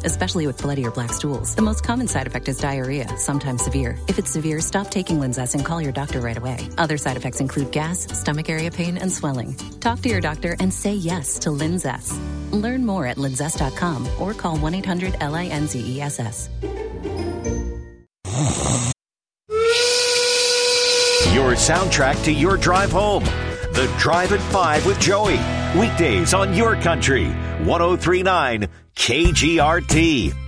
especially with bloody or black stools. The most common side effect is diarrhea, sometimes severe. If it's severe, stop taking Linzess and call your doctor right away. Other side effects include gas, stomach area pain, and swelling. Talk to your doctor and say yes to Linzess. Learn more at linzess.com or call 1-800-LINZESS. Your soundtrack to your drive home. The Drive at 5 with Joey. Weekdays on your country. 103.9 KGRT.